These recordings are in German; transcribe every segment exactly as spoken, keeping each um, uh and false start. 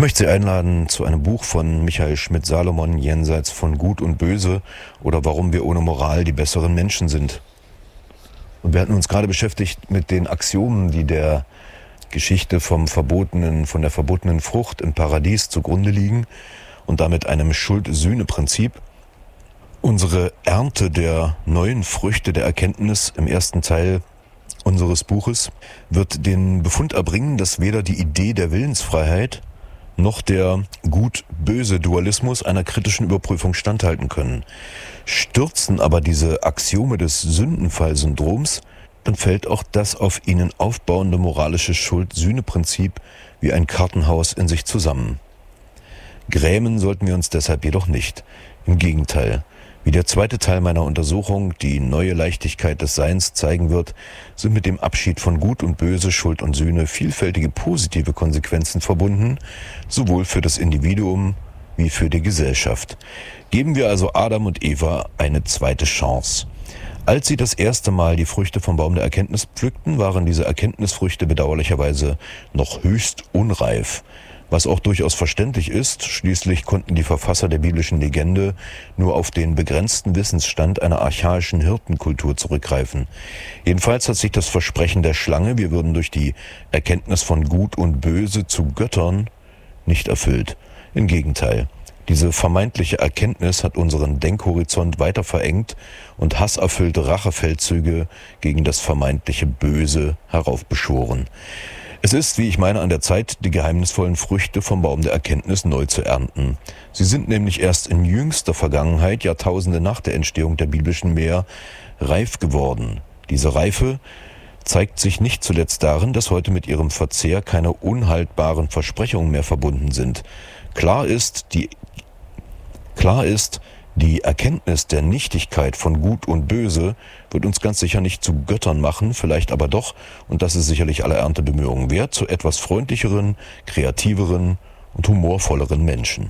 möchte Sie einladen zu einem Buch von Michael Schmidt-Salomon, Jenseits von Gut und Böse, oder Warum wir ohne Moral die besseren Menschen sind. Und wir hatten uns gerade beschäftigt mit den Axiomen, die der Geschichte vom verbotenen, von der verbotenen Frucht im Paradies zugrunde liegen und damit einem Schuld-Sühne-Prinzip. Unsere Ernte der neuen Früchte der Erkenntnis im ersten Teil unseres Buches wird den Befund erbringen, dass weder die Idee der Willensfreiheit noch der Gut-Böse-Dualismus einer kritischen Überprüfung standhalten können. Stürzen aber diese Axiome des Sündenfallsyndroms, dann fällt auch das auf ihnen aufbauende moralische Schuld-Sühne-Prinzip wie ein Kartenhaus in sich zusammen. Grämen sollten wir uns deshalb jedoch nicht. Im Gegenteil. Wie der zweite Teil meiner Untersuchung die neue Leichtigkeit des Seins zeigen wird, sind mit dem Abschied von Gut und Böse, Schuld und Sühne vielfältige positive Konsequenzen verbunden, sowohl für das Individuum wie für die Gesellschaft. Geben wir also Adam und Eva eine zweite Chance. Als sie das erste Mal die Früchte vom Baum der Erkenntnis pflückten, waren diese Erkenntnisfrüchte bedauerlicherweise noch höchst unreif. Was auch durchaus verständlich ist, schließlich konnten die Verfasser der biblischen Legende nur auf den begrenzten Wissensstand einer archaischen Hirtenkultur zurückgreifen. Jedenfalls hat sich das Versprechen der Schlange, wir würden durch die Erkenntnis von Gut und Böse zu Göttern, nicht erfüllt. Im Gegenteil. Diese vermeintliche Erkenntnis hat unseren Denkhorizont weiter verengt und hasserfüllte Rachefeldzüge gegen das vermeintliche Böse heraufbeschworen. Es ist, wie ich meine, an der Zeit, die geheimnisvollen Früchte vom Baum der Erkenntnis neu zu ernten. Sie sind nämlich erst in jüngster Vergangenheit, Jahrtausende nach der Entstehung der biblischen Meer, reif geworden. Diese Reife zeigt sich nicht zuletzt darin, dass heute mit ihrem Verzehr keine unhaltbaren Versprechungen mehr verbunden sind. Klar ist, die, klar ist, die Erkenntnis der Nichtigkeit von Gut und Böse wird uns ganz sicher nicht zu Göttern machen, vielleicht aber doch, und das ist sicherlich aller Erntebemühungen wert, zu etwas freundlicheren, kreativeren und humorvolleren Menschen.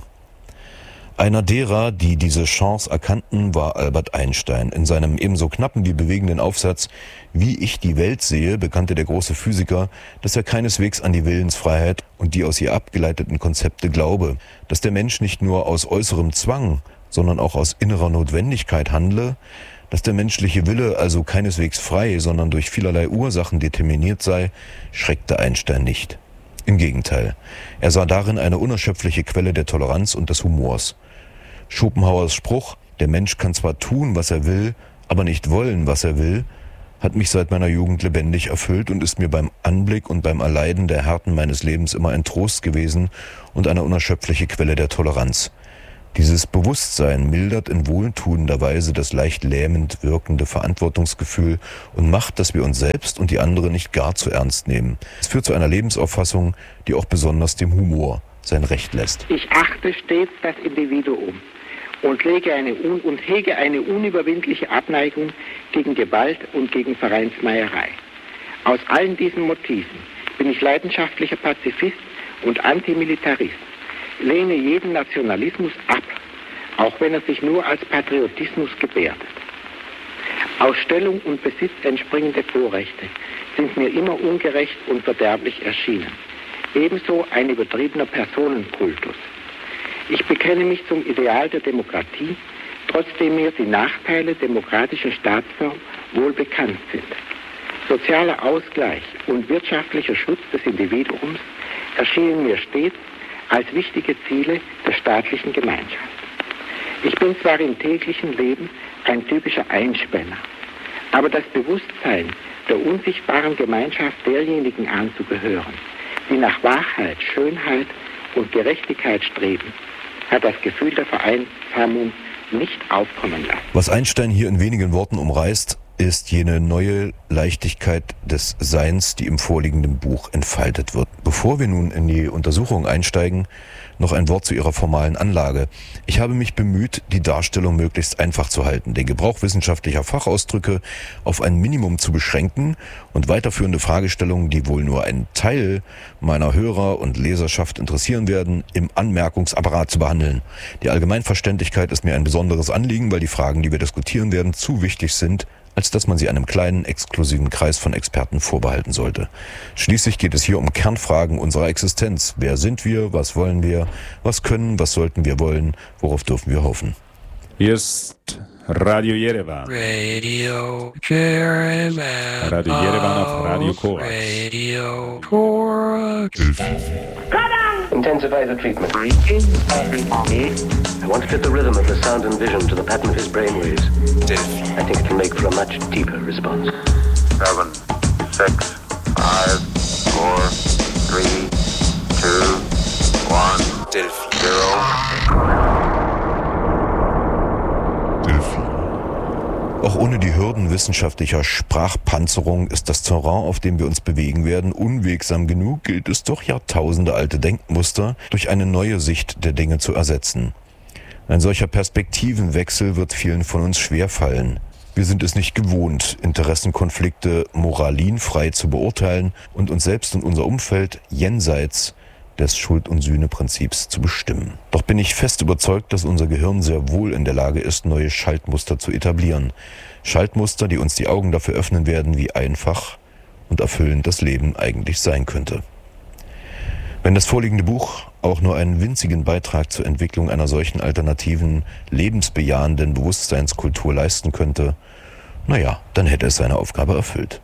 Einer derer, die diese Chance erkannten, war Albert Einstein. In seinem ebenso knappen wie bewegenden Aufsatz »Wie ich die Welt sehe« bekannte der große Physiker, dass er keineswegs an die Willensfreiheit und die aus ihr abgeleiteten Konzepte glaube, dass der Mensch nicht nur aus äußerem Zwang, sondern auch aus innerer Notwendigkeit handle, dass der menschliche Wille also keineswegs frei, sondern durch vielerlei Ursachen determiniert sei, schreckte Einstein nicht. Im Gegenteil, er sah darin eine unerschöpfliche Quelle der Toleranz und des Humors. Schopenhauers Spruch, der Mensch kann zwar tun, was er will, aber nicht wollen, was er will, hat mich seit meiner Jugend lebendig erfüllt und ist mir beim Anblick und beim Erleiden der Härten meines Lebens immer ein Trost gewesen und eine unerschöpfliche Quelle der Toleranz. Dieses Bewusstsein mildert in wohltuender Weise das leicht lähmend wirkende Verantwortungsgefühl und macht, dass wir uns selbst und die anderen nicht gar zu ernst nehmen. Es führt zu einer Lebensauffassung, die auch besonders dem Humor sein Recht lässt. Ich achte stets das Individuum und, lege eine un- und hege eine unüberwindliche Abneigung gegen Gewalt und gegen Vereinsmeierei. Aus allen diesen Motiven bin ich leidenschaftlicher Pazifist und Antimilitarist. Lehne jeden Nationalismus ab, auch wenn er sich nur als Patriotismus gebärdet. Aus Stellung und Besitz entspringende Vorrechte sind mir immer ungerecht und verderblich erschienen. Ebenso ein übertriebener Personenkultus. Ich bekenne mich zum Ideal der Demokratie, trotzdem mir die Nachteile demokratischer Staatsform wohl bekannt sind. Sozialer Ausgleich und wirtschaftlicher Schutz des Individuums erschienen mir stets als wichtige Ziele der staatlichen Gemeinschaft. Ich bin zwar im täglichen Leben ein typischer Einspänner, aber das Bewusstsein der unsichtbaren Gemeinschaft derjenigen anzugehören, die nach Wahrheit, Schönheit und Gerechtigkeit streben, hat das Gefühl der Vereinsamung nicht aufkommen lassen. Was Einstein hier in wenigen Worten umreißt, ist jene neue Leichtigkeit des Seins, die im vorliegenden Buch entfaltet wird. Bevor wir nun in die Untersuchung einsteigen, noch ein Wort zu ihrer formalen Anlage. Ich habe mich bemüht, die Darstellung möglichst einfach zu halten, den Gebrauch wissenschaftlicher Fachausdrücke auf ein Minimum zu beschränken und weiterführende Fragestellungen, die wohl nur einen Teil meiner Hörer und Leserschaft interessieren werden, im Anmerkungsapparat zu behandeln. Die Allgemeinverständlichkeit ist mir ein besonderes Anliegen, weil die Fragen, die wir diskutieren werden, zu wichtig sind, als dass man sie einem kleinen, exklusiven Kreis von Experten vorbehalten sollte. Schließlich geht es hier um Kernfragen unserer Existenz. Wer sind wir? Was wollen wir? Was können? Was sollten wir wollen? Worauf dürfen wir hoffen? Hier ist Radio Jerewan. Radio Jerewan. Radio Jerewan auf Radio Korax. Radio Korax. Intensify the treatment. I want to fit the rhythm of the sound and vision to the pattern of his brainwaves. I think it can make for a much deeper response. Seven, six, five, four, three, two, one, zero. Auch ohne die Hürden wissenschaftlicher Sprachpanzerung ist das Terrain, auf dem wir uns bewegen werden, unwegsam genug, gilt es doch jahrtausendealte Denkmuster durch eine neue Sicht der Dinge zu ersetzen. Ein solcher Perspektivenwechsel wird vielen von uns schwerfallen. Wir sind es nicht gewohnt, Interessenkonflikte moralinfrei zu beurteilen und uns selbst und unser Umfeld jenseits des Schuld- und Sühneprinzips zu bestimmen. Doch bin ich fest überzeugt, dass unser Gehirn sehr wohl in der Lage ist, neue Schaltmuster zu etablieren. Schaltmuster, die uns die Augen dafür öffnen werden, wie einfach und erfüllend das Leben eigentlich sein könnte. Wenn das vorliegende Buch auch nur einen winzigen Beitrag zur Entwicklung einer solchen alternativen, lebensbejahenden Bewusstseinskultur leisten könnte, naja, dann hätte es seine Aufgabe erfüllt.